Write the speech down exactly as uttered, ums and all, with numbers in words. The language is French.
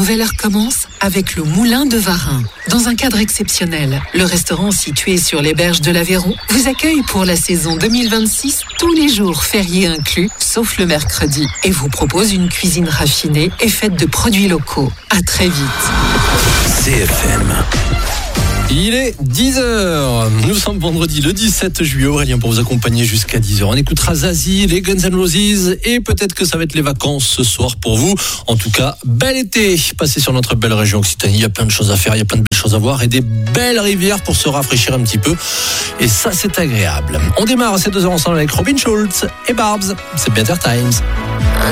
nouvelle heure commence avec le Moulin de Varin. Dans un cadre exceptionnel, le restaurant situé sur les berges de l'Aveyron vous accueille pour la saison deux mille vingt-six, tous les jours fériés inclus, sauf le mercredi, et vous propose une cuisine raffinée et faite de produits locaux. À très vite. C F M. Il est dix heures. Nous sommes vendredi le dix-sept juillet. Aurélien pour vous accompagner jusqu'à dix heures. On écoutera Zazie, les Guns N' Roses et peut-être que ça va être les vacances ce soir pour vous. En tout cas, bel été. Passez sur notre belle région Occitanie. Il y a plein de choses à faire, il y a plein de belles choses à voir et des belles rivières pour se rafraîchir un petit peu. Et ça, c'est agréable. On démarre ces deux heures ensemble avec Robin Schulz et Barbz. C'est Better Times.